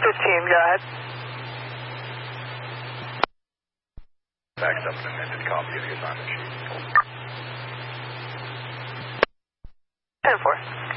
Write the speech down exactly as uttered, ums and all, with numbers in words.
fifteen, go ahead. Backs up an amended copy of the assignment sheet. ten four.